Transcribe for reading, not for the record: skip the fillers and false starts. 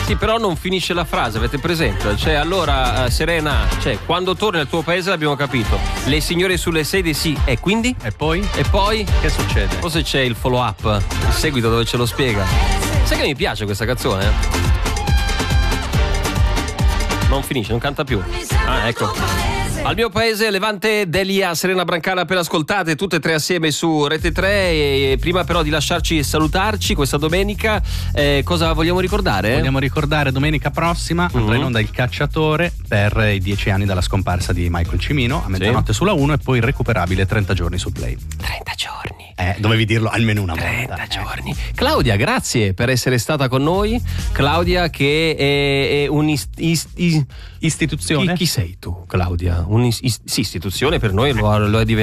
Sì, però non finisce la frase, avete presente? Cioè, allora, Serena, cioè, quando torni al tuo paese l'abbiamo capito. Le signore sulle sedie sì, e quindi? E poi? E poi? Che succede? Forse c'è il follow up, il seguito dove ce lo spiega. Sai che mi piace questa canzone? Non finisce, non canta più. Ah, ecco. Al mio paese, Levante, Delia, Serena Brancale appena ascoltate, tutte e tre assieme su Rete 3. E prima però di lasciarci e salutarci questa domenica, cosa vogliamo ricordare? Vogliamo ricordare domenica prossima andrà in onda Il Cacciatore per i 10 anni dalla scomparsa di Michael Cimino a mezzanotte sulla 1 e poi recuperabile 30 giorni su Play. 30 giorni. Dovevi dirlo almeno una volta. 30 giorni. Claudia, grazie per essere stata con noi. Claudia che è Istituzione? Chi sei tu, Claudia? Sì, istituzione per noi lo è diventato.